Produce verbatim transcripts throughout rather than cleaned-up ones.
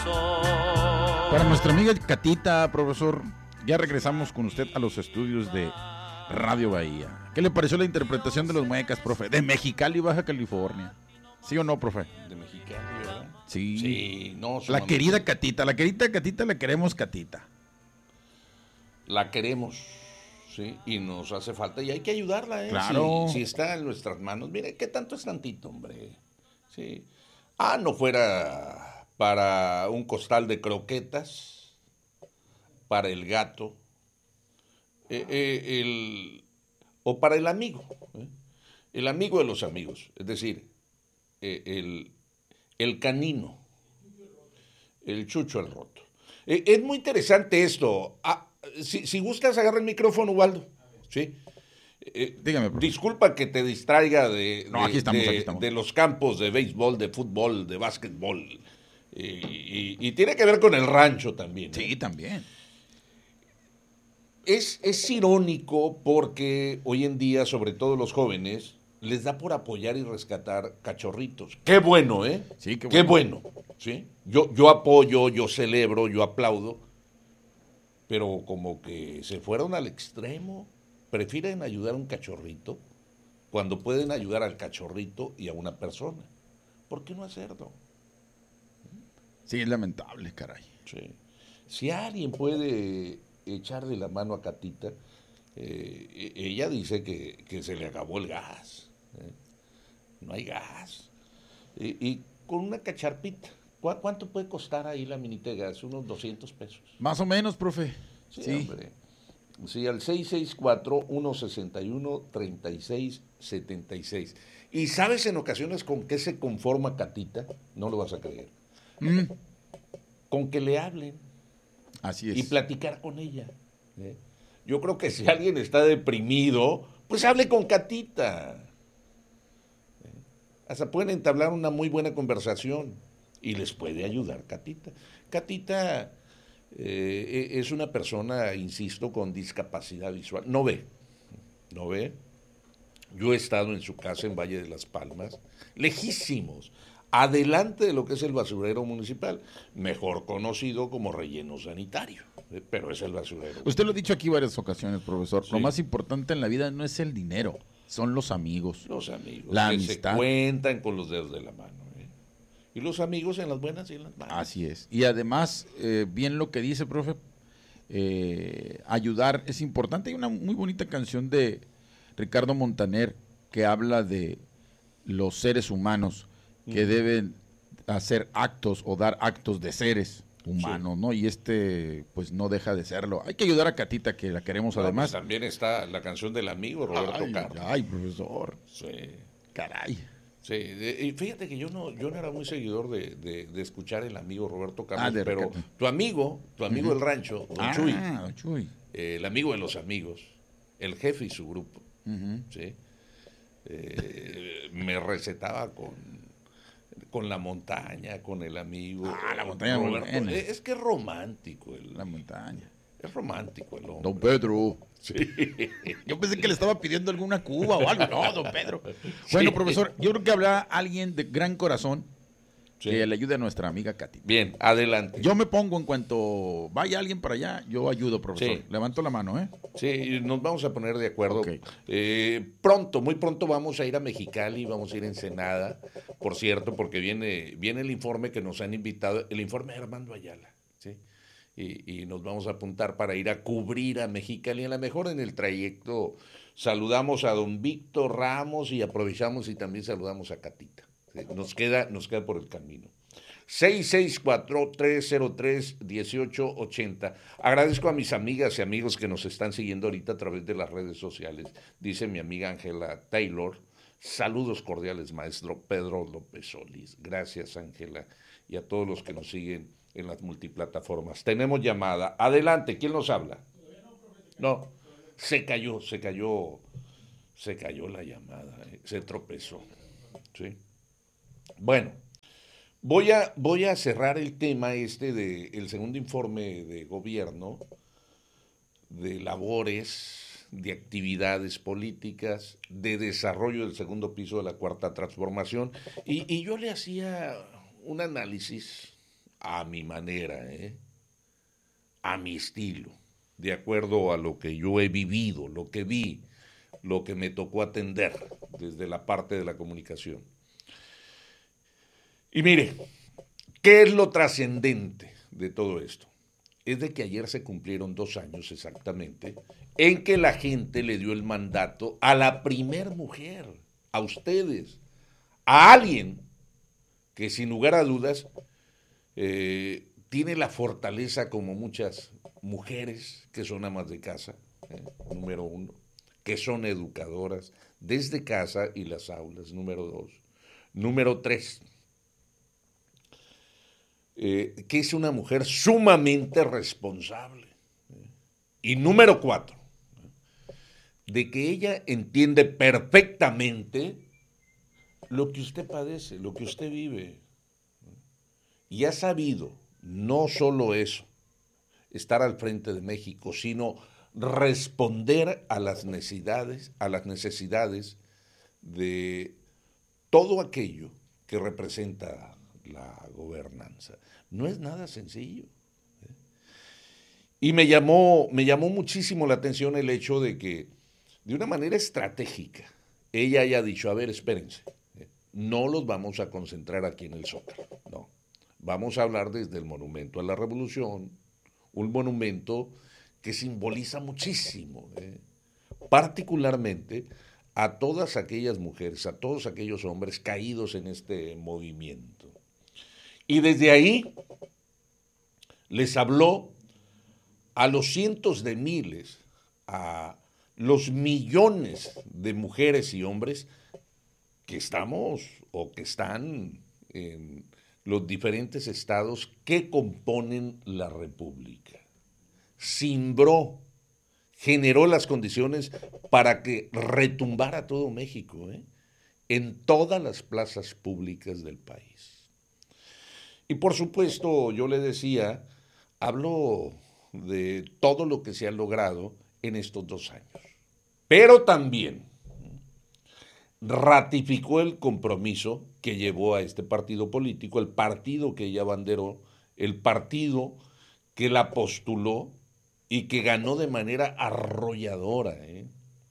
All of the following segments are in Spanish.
Para nuestra amiga Catita, profesor, ya regresamos con usted a los estudios de Radio Bahía. ¿Qué le pareció la interpretación de los muecas, profe? De Mexicali, Baja California. ¿Sí o no, profe? De Mexicali, ¿verdad? Sí. Sí, no. La querida Catita, la querida Catita, la queremos Catita. La queremos, sí, y nos hace falta y hay que ayudarla, ¿eh? Claro. Si, si está en nuestras manos, mire, ¿qué tanto es tantito, hombre? Sí. Ah, no fuera para un costal de croquetas, para el gato, eh, eh, el, o para el amigo, ¿eh? El amigo de los amigos, es decir, eh, el, el canino, el chucho el roto. Eh, es muy interesante esto. Ah, si, si gustas, agarra el micrófono, Ubaldo. ¿Sí? Eh, Dígame, profe. Disculpa que te distraiga de, No, de, aquí estamos, de, aquí estamos. de los campos de béisbol, de fútbol, de básquetbol. Y, y, y tiene que ver con el rancho también, ¿eh? Sí, también. Es, es irónico porque hoy en día, sobre todo los jóvenes, les da por apoyar y rescatar cachorritos. Qué bueno, ¿eh? Sí, qué Qué bueno. bueno, ¿sí? Yo, yo apoyo, yo celebro, yo aplaudo, pero como que se fueron al extremo. Prefieren ayudar a un cachorrito cuando pueden ayudar al cachorrito y a una persona. ¿Por qué no hacerlo? Sí, es lamentable, caray. Sí. Si alguien puede echarle la mano a Catita, eh, ella dice que, que se le acabó el gas. ¿eh? No hay gas. Y, y con una cacharpita. ¿cu- ¿Cuánto puede costar ahí la minita de gas? Unos doscientos pesos. Más o menos, profe. Sí, Sí. hombre. Sí, al seis seis cuatro, uno seis uno, tres seis siete seis. ¿Y sabes en ocasiones con qué se conforma Catita? No lo vas a creer. Mm, Con que le hablen así es. y platicar con ella. ¿eh? Yo creo que si alguien está deprimido, pues hable con Catita. ¿eh? Hasta pueden entablar una muy buena conversación y les puede ayudar Catita. Catita eh, es una persona, insisto, con discapacidad visual. No ve, no ve. Yo he estado en su casa en Valle de las Palmas, lejísimos, adelante de lo que es el basurero municipal, mejor conocido como relleno sanitario, ¿eh? pero es el basurero. Usted lo ha dicho aquí varias ocasiones, profesor. Sí. Lo más importante en la vida no es el dinero, son los amigos. Los amigos, La que amistad. se cuentan con los dedos de la mano. ¿eh? Y los amigos en las buenas y en las malas. Así es. Y además, eh, bien lo que dice, profe, eh, ayudar es importante. Hay una muy bonita canción de Ricardo Montaner que habla de los seres humanos que uh-huh. deben hacer actos o dar actos de seres humanos, sí. ¿no? Y este, pues, no deja de serlo. Hay que ayudar a Catita, que la queremos no, además. Pues también está la canción del amigo Roberto ay, Carlos. Ay, profesor. Sí. Caray. Sí, de, y fíjate que yo no, yo no era muy seguidor de, de, de escuchar el amigo Roberto Carlos, ah, pero Ricardo. tu amigo, tu amigo uh-huh. del rancho, don ah, Chuy, don Chuy. Eh, el amigo de los amigos, el jefe y su grupo, uh-huh. ¿sí? eh, me recetaba con, con la montaña, con el amigo. Ah, la montaña. Roberto, es, es que es romántico. El, la montaña. Es romántico el hombre. Don Pedro. Sí. Yo pensé que le estaba pidiendo alguna cuba o algo. No, don Pedro. Bueno, sí. profesor, yo creo que habrá alguien de gran corazón sí. que le ayude a nuestra amiga Katy. Bien, adelante. Yo me pongo en cuanto vaya alguien para allá, yo ayudo, profesor. Sí. Levanto la mano, ¿eh? Sí, nos vamos a poner de acuerdo. Okay. Eh, pronto, muy pronto vamos a ir a Mexicali, vamos a ir a Ensenada, por cierto, porque viene, viene el informe que nos han invitado, el informe de Armando Ayala, ¿sí? Y, y nos vamos a apuntar para ir a cubrir a Mexicali. A lo mejor en el trayecto saludamos a don Víctor Ramos y aprovechamos y también saludamos a Catita. ¿sí? Nos queda, nos queda por el camino. seis seis cuatro, tres cero tres, uno ocho ocho cero. Agradezco a mis amigas y amigos que nos están siguiendo ahorita a través de las redes sociales. Dice mi amiga Ángela Taylor. Saludos cordiales, maestro Pedro López Solís. Gracias, Ángela, y a todos los que nos siguen en las multiplataformas. Tenemos llamada. Adelante, ¿quién nos habla? No, se cayó, se cayó, se cayó la llamada, eh, se tropezó. ¿sí? Bueno, voy a, voy a cerrar el tema este del segundo informe de gobierno de labores, de actividades políticas, de desarrollo del segundo piso de la Cuarta Transformación, y, y yo le hacía un análisis a mi manera, ¿eh? A mi estilo, de acuerdo a lo que yo he vivido, lo que vi, lo que me tocó atender desde la parte de la comunicación. Y mire, ¿qué es lo trascendente de todo esto? Es de que ayer se cumplieron dos años exactamente en que la gente le dio el mandato a la primer mujer, a ustedes, a alguien que sin lugar a dudas eh, tiene la fortaleza como muchas mujeres que son amas de casa, eh, número uno, que son educadoras desde casa y las aulas, número dos. Número tres, eh, que es una mujer sumamente responsable. Eh. Y número cuatro, eh, de que ella entiende perfectamente lo que usted padece, lo que usted vive. Y ha sabido, no solo eso, estar al frente de México, sino responder a las necesidades, a las necesidades de todo aquello que representa la gobernanza. No es nada sencillo. Y me llamó, me llamó muchísimo la atención el hecho de que, de una manera estratégica, ella haya dicho, a ver, espérense, no los vamos a concentrar aquí en el Zócalo, no. Vamos a hablar desde el Monumento a la Revolución, un monumento que simboliza muchísimo, ¿eh? particularmente a todas aquellas mujeres, a todos aquellos hombres caídos en este movimiento. Y desde ahí les habló a los cientos de miles, a los millones de mujeres y hombres que estamos o que están en los diferentes estados que componen la República. Cimbró, generó las condiciones para que retumbara todo México, ¿eh? en todas las plazas públicas del país. Y por supuesto, yo le decía, hablo de todo lo que se ha logrado en estos dos años, pero también ratificó el compromiso que llevó a este partido político, el partido que ella abanderó, el partido que la postuló y que ganó de manera arrolladora. ¿eh?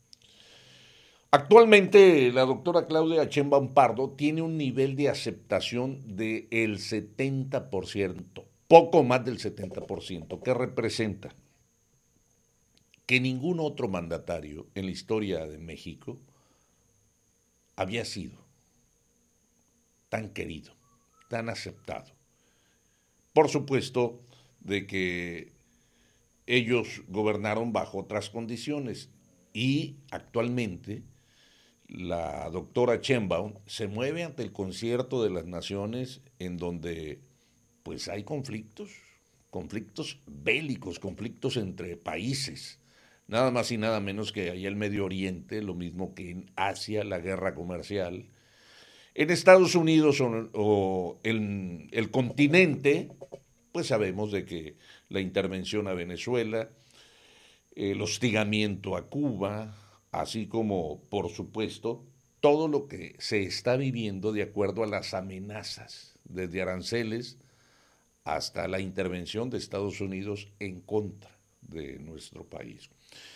Actualmente la doctora Claudia Sheinbaum Pardo tiene un nivel de aceptación del setenta por ciento, poco más del setenta por ciento, que representa que ningún otro mandatario en la historia de México había sido tan querido, tan aceptado. Por supuesto de que ellos gobernaron bajo otras condiciones y actualmente la doctora Sheinbaum se mueve ante el concierto de las naciones en donde pues hay conflictos, conflictos bélicos, conflictos entre países. Nada más y nada menos que ahí el Medio Oriente, lo mismo que en Asia, la guerra comercial. En Estados Unidos o, o el, el continente, pues sabemos de que la intervención a Venezuela, el hostigamiento a Cuba, así como, por supuesto, todo lo que se está viviendo de acuerdo a las amenazas, desde aranceles hasta la intervención de Estados Unidos en contra de nuestro país.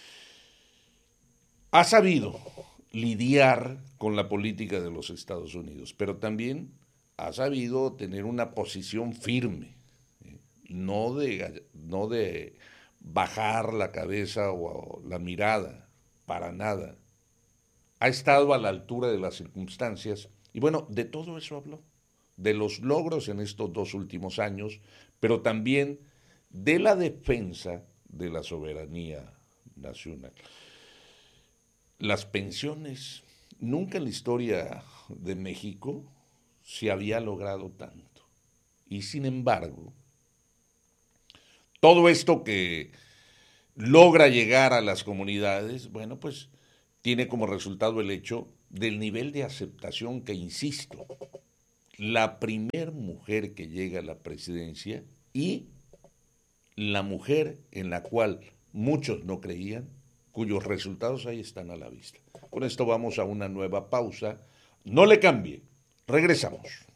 Ha sabido lidiar con la política de los Estados Unidos, pero también ha sabido tener una posición firme, ¿eh? no, de, no de bajar la cabeza o la mirada, para nada. Ha estado a la altura de las circunstancias y bueno, de todo eso habló, de los logros en estos dos últimos años, pero también de la defensa de la soberanía nacional. Las pensiones, nunca en la historia de México se había logrado tanto. Y sin embargo, todo esto que logra llegar a las comunidades, bueno, pues tiene como resultado el hecho del nivel de aceptación que, insisto, la primer mujer que llega a la presidencia y la mujer en la cual muchos no creían, cuyos resultados ahí están a la vista. Con esto vamos a una nueva pausa. No le cambie. Regresamos.